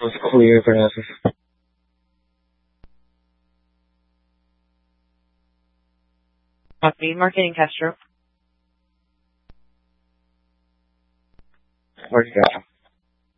was clear, gracias. Copy. Marketing Castro. Where's that?